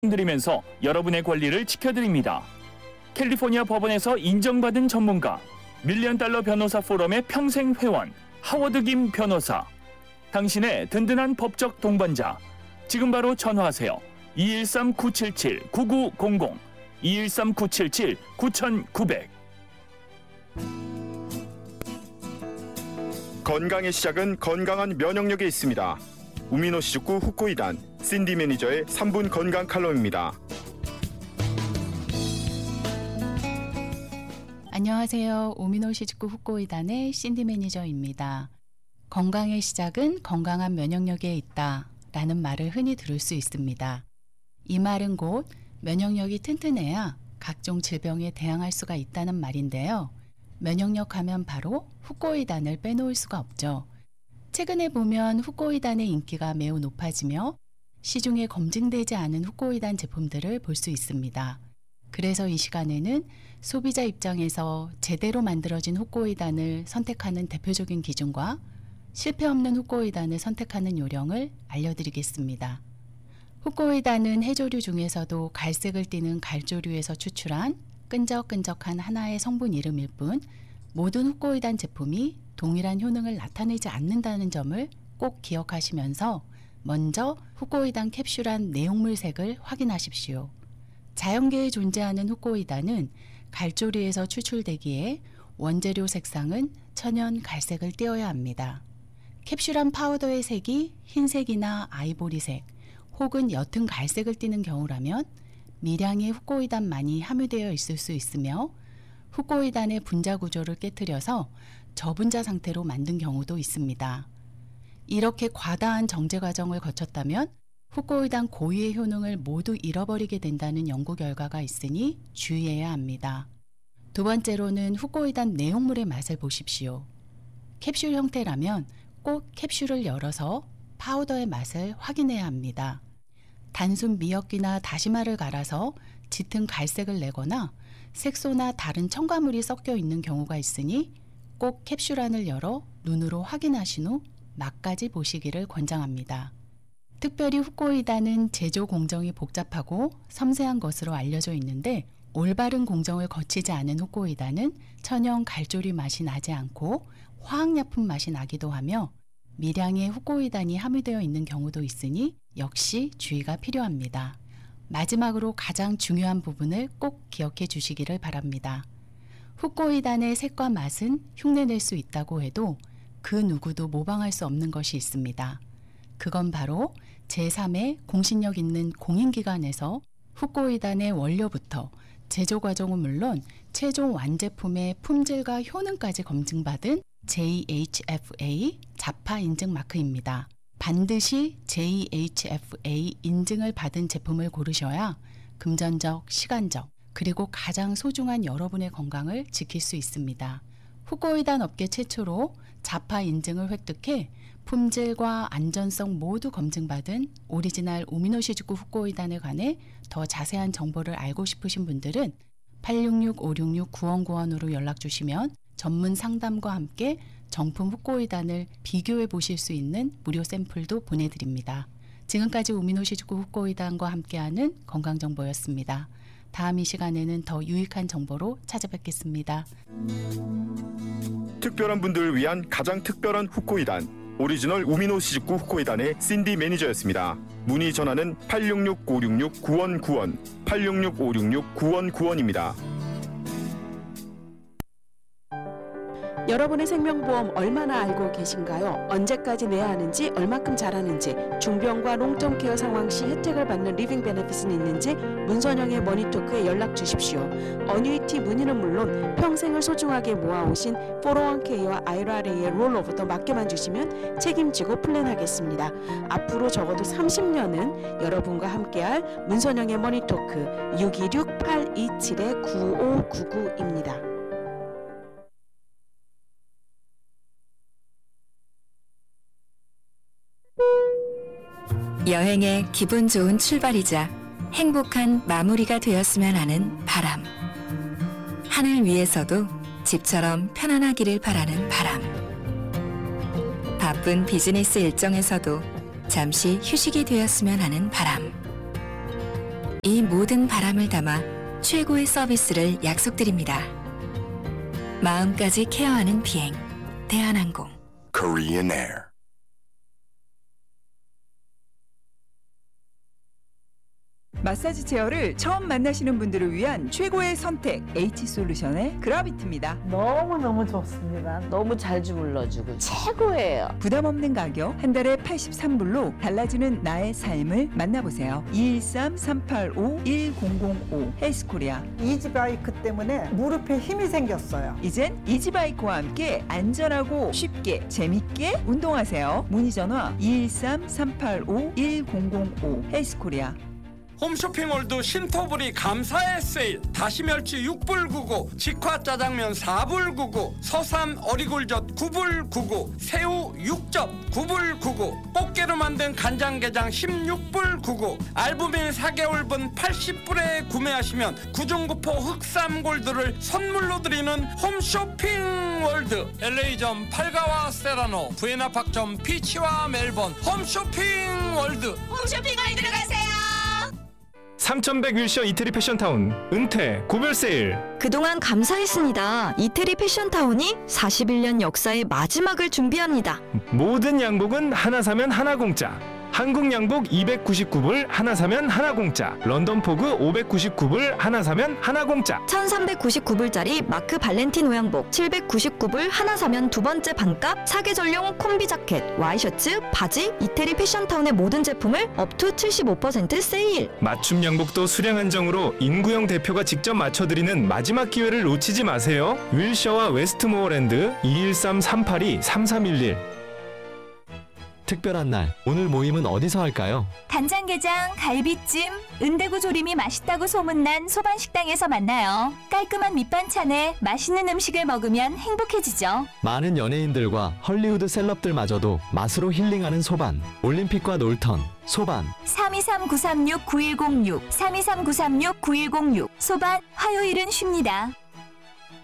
드리면서 여러분의 권리를 지켜드립니다. 캘리포니아 법원에서 인정받은 전문가, $1,000,000 변호사 포럼의 평생 회원, 하워드 김 변호사. 당신의 든든한 법적 동반자. 지금 바로 전화하세요. 213-977-9900, 213-977-9900. 건강의 시작은 건강한 면역력에 있습니다. 우미노시즈쿠 후코이단 신디 매니저의 3분 건강 칼럼입니다. 안녕하세요. 우미노시즈쿠 후코이단의 신디 매니저입니다. 건강의 시작은 건강한 면역력에 있다 라는 말을 흔히 들을 수 있습니다. 이 말은 곧 면역력이 튼튼해야 각종 질병에 대항할 수가 있다는 말인데요. 면역력 하면 바로 후코이단을 빼놓을 수가 없죠. 최근에 보면 후코이단의 인기가 매우 높아지며 시중에 검증되지 않은 후코이단 제품들을 볼 수 있습니다. 그래서 이 시간에는 소비자 입장에서 제대로 만들어진 후코이단을 선택하는 대표적인 기준과 실패 없는 후코이단을 선택하는 요령을 알려드리겠습니다. 후코이단은 해조류 중에서도 갈색을 띠는 갈조류에서 추출한 끈적끈적한 하나의 성분 이름일 뿐 모든 후코이단 제품이 동일한 효능을 나타내지 않는다는 점을 꼭 기억하시면서 먼저 후코이단 캡슐 안 내용물 색을 확인하십시오. 자연계에 존재하는 후코이단은 갈조류에서 추출되기에 원재료 색상은 천연 갈색을 띄어야 합니다. 캡슐안 파우더의 색이 흰색이나 아이보리색 혹은 옅은 갈색을 띠는 경우라면 미량의 후코이단만이 함유되어 있을 수 있으며 후코이단의 분자 구조를 깨뜨려서 저분자 상태로 만든 경우도 있습니다. 이렇게 과다한 정제 과정을 거쳤다면 후코이단 고유의 효능을 모두 잃어버리게 된다는 연구 결과가 있으니 주의해야 합니다. 두 번째로는 후코이단 내용물의 맛을 보십시오. 캡슐 형태라면 꼭 캡슐을 열어서 파우더의 맛을 확인해야 합니다. 단순 미역기나 다시마를 갈아서 짙은 갈색을 내거나 색소나 다른 첨가물이 섞여 있는 경우가 있으니 꼭 캡슐 안을 열어 눈으로 확인하신 후 맛까지 보시기를 권장합니다. 특별히 후코이단은 제조 공정이 복잡하고 섬세한 것으로 알려져 있는데 올바른 공정을 거치지 않은 후코이단은 천연 갈조리 맛이 나지 않고 화학약품 맛이 나기도 하며 미량의 후코이단이 함유되어 있는 경우도 있으니 역시 주의가 필요합니다. 마지막으로 가장 중요한 부분을 꼭 기억해 주시기를 바랍니다. 후코이단의 색과 맛은 흉내낼 수 있다고 해도 그 누구도 모방할 수 없는 것이 있습니다. 그건 바로 제3의 공신력 있는 공인기관에서 후코이단의 원료부터 제조 과정은 물론 최종 완제품의 품질과 효능까지 검증받은 JHFA 자파 인증 마크입니다. 반드시 JHFA 인증을 받은 제품을 고르셔야 금전적, 시간적, 그리고 가장 소중한 여러분의 건강을 지킬 수 있습니다. 후코이단 업계 최초로 자파 인증을 획득해 품질과 안전성 모두 검증받은 오리지널 우미노시즈쿠 후코이단에 관해 더 자세한 정보를 알고 싶으신 분들은 866-566-9191으로 연락 주시면 전문 상담과 함께 정품 후코이단을 비교해 보실 수 있는 무료 샘플도 보내드립니다. 지금까지 우미노시즈쿠 후코이단과 함께하는 건강정보였습니다. 다음 이 시간에는 더 유익한 정보로 찾아뵙겠습니다. 특별한 분들을 위한 가장 특별한 후코이단 오리지널 우미노시즈쿠 후코이단의 신디 매니저였습니다. 문의 전화는 866-566-9191, 866-566-9191입니다. 여러분의 생명보험 얼마나 알고 계신가요? 언제까지 내야 하는지, 얼마큼 잘하는지, 중병과 롱텀 케어 상황 시 혜택을 받는 리빙 베네핏은 있는지 문선영의 머니토크에 연락 주십시오. 어뉴이티 문의는 물론 평생을 소중하게 모아오신 401k와 IRA의 롤오버도 맡겨만 주시면 책임지고 플랜하겠습니다. 앞으로 적어도 30년은 여러분과 함께할 문선영의 머니토크 626-827-9599입니다. 여행의 기분 좋은 출발이자 행복한 마무리가 되었으면 하는 바람. 하늘 위에서도 집처럼 편안하기를 바라는 바람. 바쁜 비즈니스 일정에서도 잠시 휴식이 되었으면 하는 바람. 이 모든 바람을 담아 최고의 서비스를 약속드립니다. 마음까지 케어하는 비행, 대한항공. Korean Air. 마사지 체어를 처음 만나시는 분들을 위한 최고의 선택 H솔루션의 그라비티입니다. 너무너무 좋습니다. 너무 잘 주물러주고 최고예요. 부담 없는 가격 한 달에 83불로 달라지는 나의 삶을 만나보세요. 213-385-1005 헬스코리아. 이지바이크 때문에 무릎에 힘이 생겼어요. 이젠 이지바이크와 함께 안전하고 쉽게 재밌게 운동하세요. 문의 전화 213-385-1005 헬스코리아. 홈쇼핑월드 신토불이 감사의 세일. 다시멸치 6불 99, 직화짜장면 4불 99, 서산 어리굴젓 9불 99, 새우 6접 9불 99, 꽃게로 만든 간장게장 16불 99, 알부민 4개월분 80불에 구매하시면 구중구포 흑삼골드를 선물로 드리는 홈쇼핑월드. LA점 팔가와 세라노, 부에나팍점 피치와 멜번. 홈쇼핑월드. 홈쇼핑월드로 가세요. 3100 윌셔 이태리 패션타운 은퇴 고별 세일. 그동안 감사했습니다. 이태리 패션타운이 41년 역사의 마지막을 준비합니다. 모든 양복은 하나 사면 하나 공짜. 한국 양복 299불 하나 사면 하나 공짜. 런던 포그 599불 하나 사면 하나 공짜. 1399불짜리 마크 발렌티노 양복 799불 하나 사면 두 번째 반값. 사계절용 콤비 자켓, 와이셔츠, 바지, 이태리 패션타운의 모든 제품을 업투 75% 세일. 맞춤 양복도 수량 한정으로 임구영 대표가 직접 맞춰드리는 마지막 기회를 놓치지 마세요. 윌셔와 웨스트모어랜드 213-382-3311. 특별한 날, 오늘 모임은 어디서 할까요? 간장게장, 갈비찜, 은대구 조림이 맛있다고 소문난 소반식당에서 만나요. 깔끔한 밑반찬에 맛있는 음식을 먹으면 행복해지죠. 많은 연예인들과 헐리우드 셀럽들마저도 맛으로 힐링하는 소반. 올림픽과 놀턴, 소반. 323-936-9106, 323-936-9106. 소반, 화요일은 쉽니다.